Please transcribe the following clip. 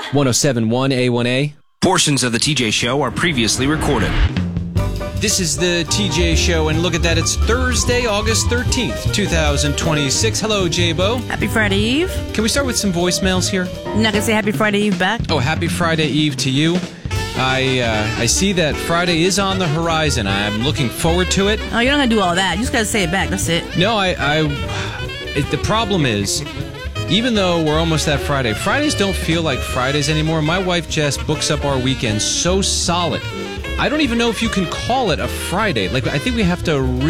107.1 A1A. Portions of the TJ Show are previously recorded. This is the TJ Show, and look at that, it's Thursday, August 13th, 2026. Hello, J-Bo. Happy Friday Eve. Can we start with some voicemails here? I'm not going to say Happy Friday Eve back. Oh, happy Friday Eve to you. I see that Friday is on the horizon. I'm looking forward to it. Oh, you're not going to do all that. You just got to say it back. That's it. No, the problem is, even though we're almost at Friday, Fridays don't feel like Fridays anymore. My wife, Jess, books up our weekends so solid. I don't even know if you can call it a Friday. Like, I think we have to